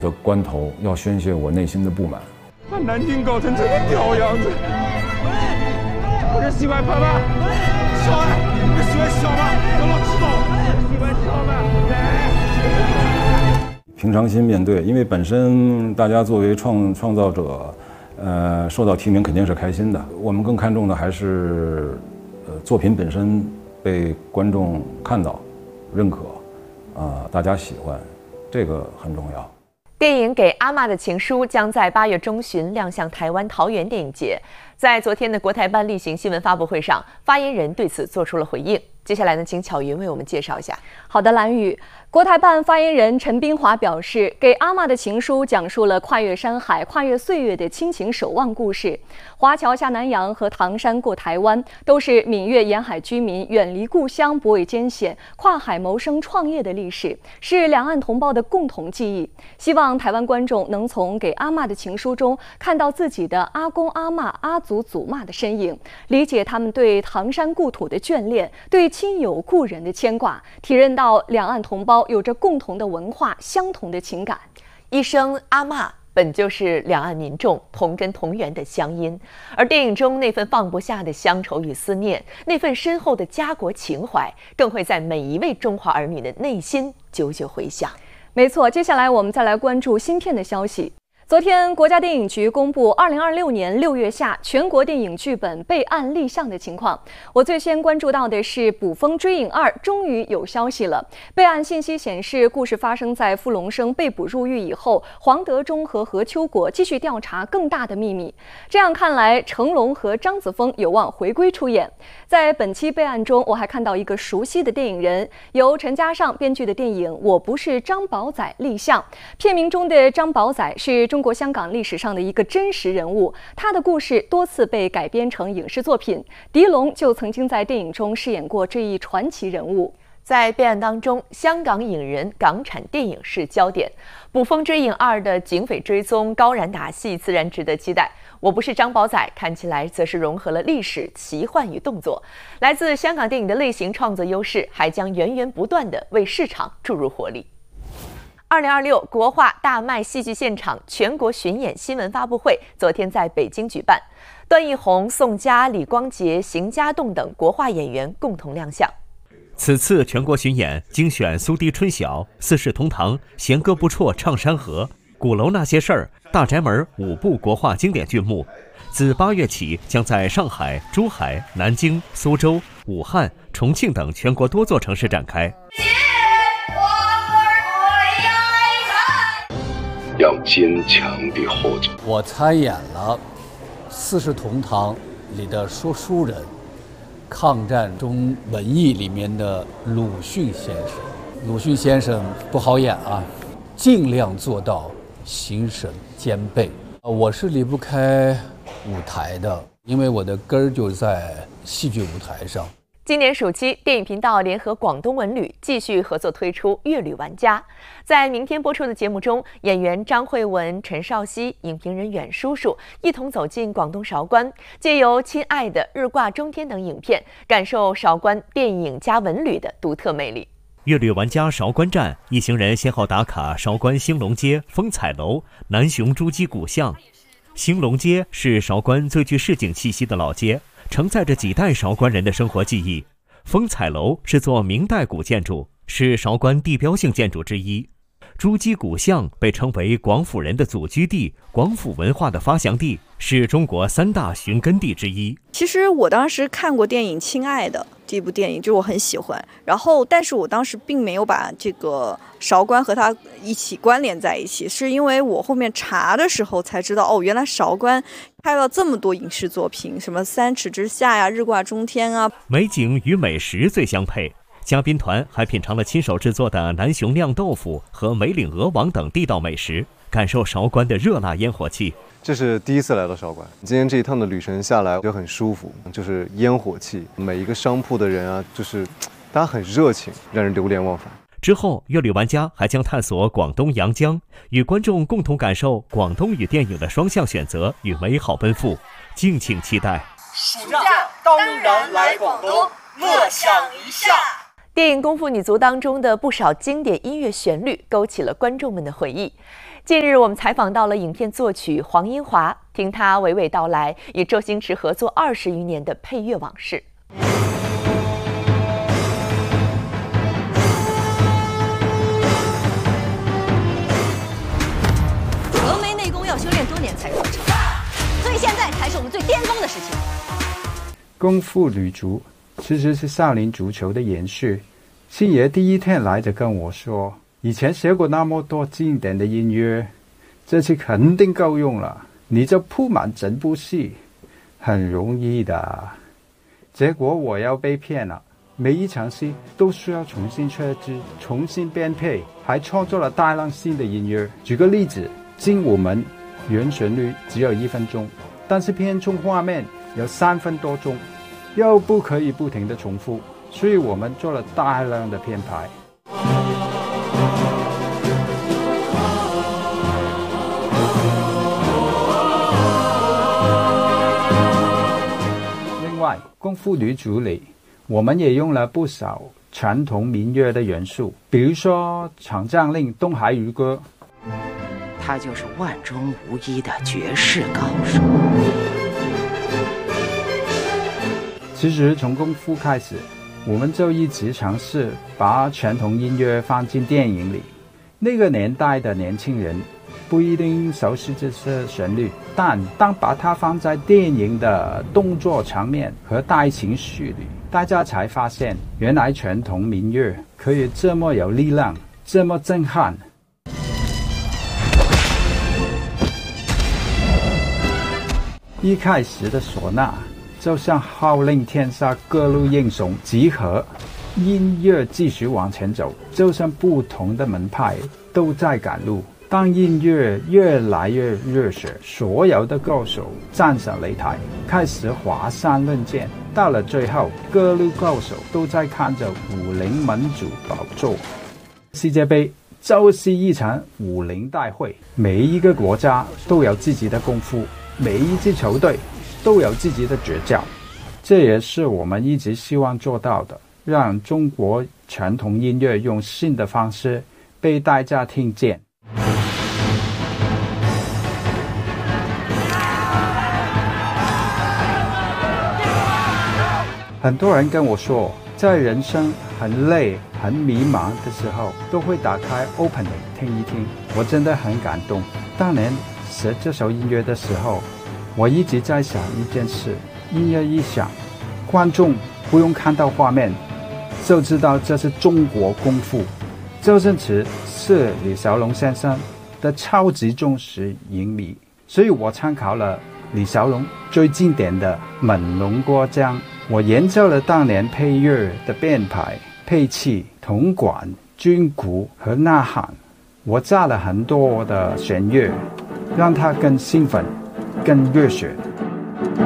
的关头，要宣泄我内心的不满。 把南京搞成这个屌样子，我这喜欢拍吗？小啊，你喜欢小吗？要老知道，喜欢小吗？ 平常心面对，因为本身大家作为创造者，受到提名肯定是开心的。我们更看重的还是，作品本身被观众看到、认可，大家喜欢，这个很重要。 电影《给阿嬷的情书》将在8月中旬亮相台湾桃园电影节。在昨天的国台办例行新闻发布会上，发言人对此做出了回应。接下来呢，请巧云为我们介绍一下。 好的，蓝宇。国台办发言人陈冰华表示，《给阿嬷的情书》讲述了跨越山海、跨越岁月的亲情守望故事。华侨下南洋和唐山过台湾，都是闽粤沿海居民远离故乡、不畏艰险、跨海谋生创业的历史，是两岸同胞的共同记忆。希望台湾观众能从《给阿嬷的情书》中看到自己的阿公、阿嬷、阿祖、祖嬷的身影，理解他们对唐山故土的眷恋，对亲友故人的牵挂，体认到两岸同胞有着共同的文化、相同的情感。 一声阿嬷本就是两岸民众同根同源的乡音，而电影中那份放不下的乡愁与思念，那份深厚的家国情怀，更会在每一位中华儿女的内心久久回响。 没错，接下来我们再来关注新片的消息。昨天，国家电影局公布2026年6月下全国电影剧本备案立项的情况。我最先关注到的是《捕风追影2》终于有消息了。备案信息显示，故事发生在傅龙生被捕入狱以后，黄德忠和何秋国继续调查更大的秘密。这样看来，成龙和张子枫有望回归出演。在本期备案中，我还看到一个熟悉的电影人，由陈嘉上编剧的电影《我不是张宝仔》立项。片名中的张宝仔是中国香港历史上的一个真实人物，他的故事多次被改编成影视作品。狄龙就曾经在电影中饰演过这一传奇人物。 在备案当中，香港影人、港产电影是焦点。《捕风追影2》的警匪追踪、高燃打戏自然值得期待。我不是张宝仔看起来则是融合了历史、奇幻与动作。来自香港电影的类型创作优势，还将源源不断地为市场注入活力。2026国画大麦戏剧现场全国巡演新闻发布会昨天在北京举办，段奕宏、宋佳、李光洁、邢家栋等国画演员共同亮相。 此次全国巡演精选苏堤春晓、四世同堂、弦歌不辍唱山河、鼓楼那些事儿、大宅门5部国画经典剧目，自8月起将在上海、珠海、南京、苏州、武汉、重庆等全国多座城市展开。 要坚强地活着。 我参演了《四世同堂》里的说书人，抗战中文艺里面的鲁迅先生。鲁迅先生不好演啊，尽量做到形神兼备。我是离不开舞台的，因为我的根儿就在戏剧舞台上。 今年暑期，电影频道联合广东文旅继续合作推出《粤旅玩家》。在明天播出的节目中，演员张慧雯、陈少熙、影评人远叔叔一同走进广东韶关，借由《亲爱的》《日挂中天》等影片，感受韶关电影加文旅的独特魅力。 粤旅玩家韶关站，一行人先后打卡韶关兴隆街、风采楼、南雄珠玑古巷。兴隆街是韶关最具市井气息的老街，承载着几代韶关人的生活记忆。风采楼是座明代古建筑，是韶关地标性建筑之一。珠玑古巷被称为广府人的祖居地，广府文化的发祥地，是中国3大寻根地之一。 其实我当时看过电影《亲爱的》这部电影，就是我很喜欢，但是我当时并没有把这个韶关和它一起关联在一起，是因为我后面查的时候才知道，原来韶关拍了这么多影视作品，什么《三尺之下》呀、《日挂中天》啊。 美景与美食最相配，嘉宾团还品尝了亲手制作的南雄酿豆腐和梅岭鹅王等地道美食，感受韶关的热辣烟火气。 这是第一次来到韶关，今天这一趟的旅程下来就很舒服，就是烟火气，每一个商铺的人啊，就是大家很热情，让人流连忘返。 之后，粤旅玩家还将探索广东阳江，与观众共同感受广东与电影的双向选择与美好奔赴，敬请期待。 暑假当然来广东，乐享一下。 电影《功夫女足》当中的不少经典音乐旋律勾起了观众们的回忆。 近日，我们采访到了影片作曲黄英华，听他娓娓道来与周星驰合作20余年的配乐往事。 峨眉内功要修炼多年才能成，所以现在才是我们最巅峰的时期。 功夫女足其实是少林足球的延续。星爷第一天来就跟我说，以前学过那么多经典的音乐，这次肯定够用了，你就铺满整部戏，很容易的。结果我要被骗了，每一场戏都需要重新设置、重新编配，还创作了大量新的音乐。举个例子，精武门原旋律只有1分钟，但是片中画面有3分多钟，又不可以不停的重复，所以我们做了大量的编排。另外，功夫女足里，我们也用了不少传统民乐的元素，比如说《场将令》《东海渔歌》。 他就是万中无一的绝世高手。 其实从功夫开始，我们就一直尝试把传统音乐放进电影里。那个年代的年轻人不一定熟悉这些旋律，但当把它放在电影的动作场面和大情绪里，大家才发现，原来传统民乐可以这么有力量，这么震撼。一开始的唢呐就像号令天下各路英雄集合，音乐继续往前走，就像不同的门派都在赶路。当音乐越来越热血，所有的歌手站上擂台，开始华山论剑。到了最后，各路歌手都在看着武林盟主宝座。世界杯就是一场武林大会，每一个国家都有自己的功夫，每一支球队都有自己的绝招，这也是我们一直希望做到的，让中国传统音乐用新的方式被大家听见。很多人跟我说，在人生很累、很迷茫的时候，都会打开 opening 听一听。我真的很感动。当年写这首音乐的时候，我一直在想一件事，音乐一响，观众不用看到画面就知道这是中国功夫。周星驰是李小龙先生的超级忠实影迷，所以我参考了李小龙最经典的《猛龙过江》，我研究了当年配乐的编排、配器、铜管、军鼓和呐喊，我加了很多的弦乐，让它更兴奋、更热血。